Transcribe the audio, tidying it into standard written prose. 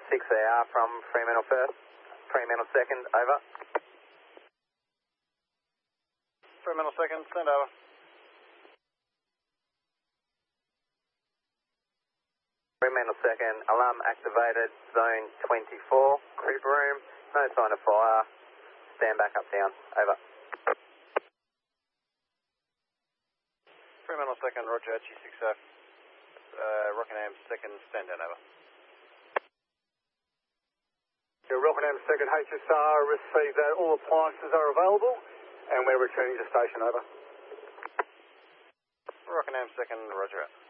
6AR from Fremantle first. Fremantle second, over. Fremantle second, send over. Fremantle second, alarm activated, zone 24, creep room, no sign of fire, stand back up down, over. Fremantle second, roger, G60, Rockingham second, stand down, over. Yeah, Rockingham second, HSR received that, all appliances are available, and we're returning to station, over. Rockingham second, roger out.